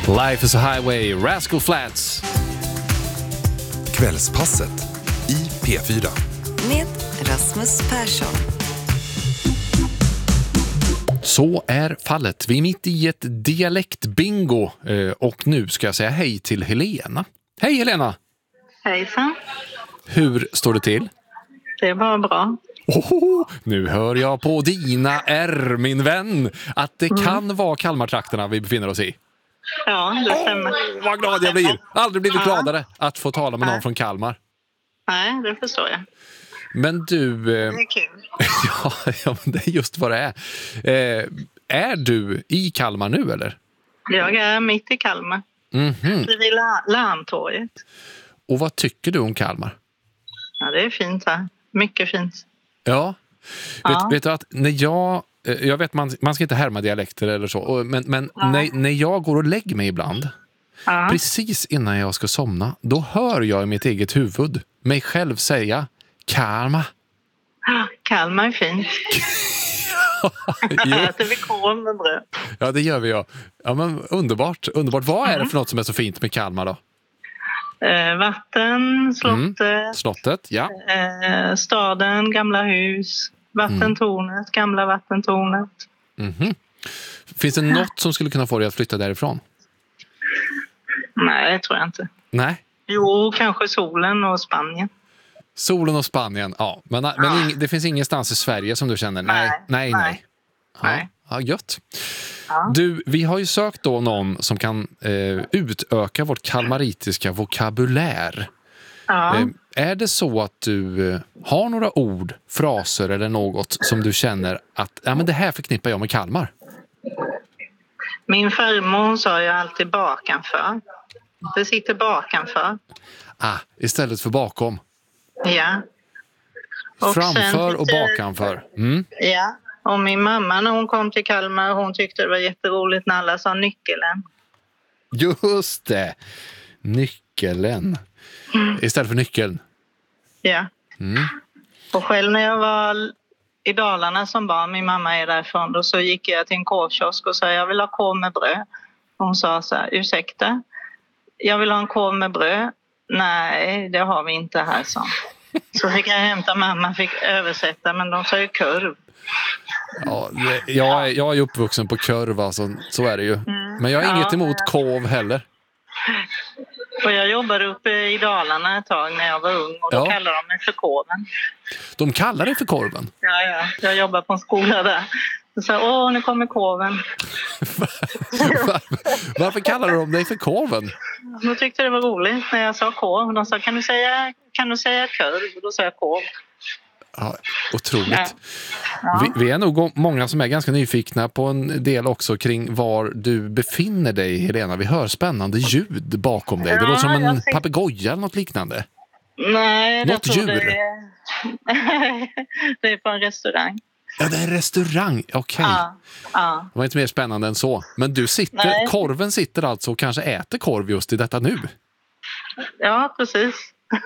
Life is a highway, Rascal Flatts. Kvällspasset i P4. Med Rasmus Persson. Så är fallet. Vi är mitt i ett dialektbingo och nu ska jag säga hej till Helena. Hej Helena! Hejsan. Hur står det till? Det är bara bra. Nu hör jag på dina R, min vän, att det kan vara Kalmartrakterna vi befinner oss i. Ja, det stämmer. Vad glad jag blir! Aldrig blivit gladare att få tala med någon från Kalmar. Nej, det förstår jag. Men du... Det är kul. ja, men det är just vad det är. Är du i Kalmar nu, eller? Jag är mitt i Kalmar. Vid Larmtorget. Och vad tycker du om Kalmar? Ja, det är fint här. Mycket fint. Ja. Vet du att när jag vet man ska inte härma dialekter eller så, men när jag går och lägger mig ibland, precis innan jag ska somna, då hör jag i mitt eget huvud mig själv säga Kalmar. Kalmar är fint. Äter vi korv med bröd. Ja, det gör vi, ja. Ja, men underbart. Vad är det för något som är så fint med Kalmar då? Vatten, slottet. Slottet, ja. Staden, gamla hus. Vattentornet, gamla vattentornet. Finns det något som skulle kunna få dig att flytta därifrån? Nej, det tror jag inte. Nej. Jo, kanske solen och Spanien. Solen och Spanien, ja. Men det finns ingenstans i Sverige som du känner, nej. Ja, gött. Ja. Du, vi har ju sökt då någon som kan utöka vårt kalmaritiska vokabulär. Ja. Är det så att du har några ord, fraser eller något som du känner att men det här förknippar jag med Kalmar? Min farmor sa ju alltid bakanför. Det sitter bakanför. Istället för bakom. Ja. Framför och bakanför. Ja. Och min mamma när hon kom till Kalmar, hon tyckte det var jätteroligt när alla sa nyckeln. Just det. Nyckeln. Istället för nyckeln. Ja. Och själv när jag var i Dalarna som barn, min mamma är därifrån, då så gick jag till en korvkiosk och sa jag vill ha korv med bröd. Och hon sa så här, ursäkta, jag vill ha en korv med bröd. Nej, det har vi inte här, så. Så fick jag hämta, mamma fick översätta, men de sa ju kurv. Ja, jag är uppvuxen på kurv, alltså, så är det ju. Men jag har inget emot korv heller. Och jag jobbade uppe i Dalarna ett tag när jag var ung och då kallade de mig för korven. De kallar det för korven? Ja. Jag jobbar på en skola där. Och sa, nu kommer korven. Varför kallar de dig för korven? De tyckte det var roligt när jag sa korv. De sa, kan du säga kurv? Och då sa jag korv. Ja, otroligt. Ja. Vi är nog många som är ganska nyfikna på en del också kring var du befinner dig, Helena. Vi hör spännande ljud bakom dig. Det låter som en papegoja eller något liknande. Nej, något djur. Det är på en restaurang. Ja, det är en restaurang. Okej. Ja. Det var inte mer spännande än så. Men korven sitter alltså och kanske äter korv just i detta nu. Ja, precis.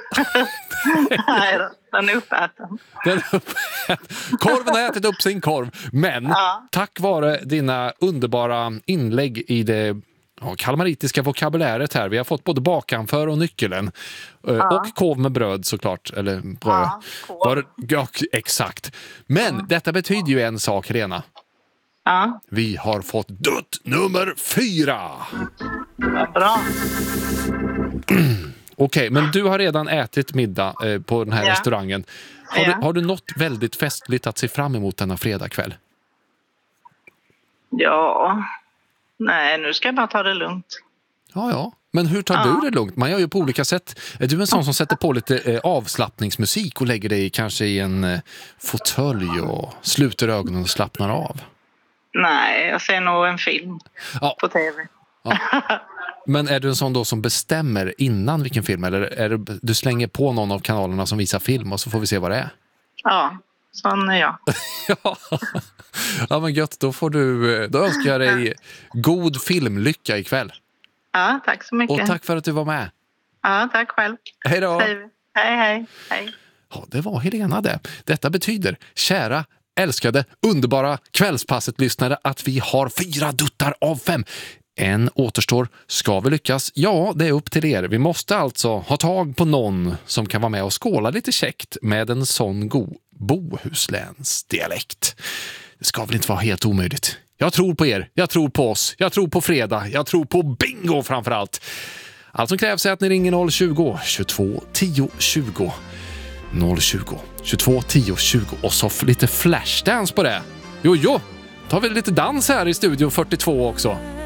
Nej, den är uppäten. Korven har ätit upp sin korv. Men tack vare dina underbara inlägg i det kalmaritiska vokabuläret här. Vi har fått både bakanför och nyckeln. Och korv med bröd såklart. Eller bröd. Exakt. Men detta betyder ju en sak, Helena. Ja. Vi har fått dutt nummer 4. Vad bra. Okej, men du har redan ätit middag på den här restaurangen. Har du något väldigt festligt att se fram emot denna fredagkväll? Ja. Nej, nu ska jag bara ta det lugnt. Ja. Men hur tar du det lugnt? Man gör ju på olika sätt. Är du en sån som sätter på lite avslappningsmusik och lägger dig kanske i en fåtölj och sluter ögonen och slappnar av? Nej, jag ser nog en film på tv. Ja. Men är du en sån då som bestämmer innan vilken film? Eller är du slänger på någon av kanalerna som visar film och så får vi se vad det är? Ja, sån är jag. Ja, men gött. Då önskar jag dig god filmlycka ikväll. Ja, tack så mycket. Och tack för att du var med. Ja, tack själv. Hej då. Hej. Ja, det var Helena det. Detta betyder, kära, älskade, underbara kvällspasset-lyssnare, att vi har 4 duttar av 5. En återstår. Ska vi lyckas? Ja, det är upp till er. Vi måste alltså ha tag på någon som kan vara med och skåla lite käckt med en sån god Bohusläns dialekt. Det ska väl inte vara helt omöjligt. Jag tror på er. Jag tror på oss. Jag tror på fredag. Jag tror på bingo framförallt. Allt som krävs är att ni ringer 020 22 10 20. 020 22 10 20 och så lite flashdance på det. Jo, tar vi lite dans här i studio 42 också.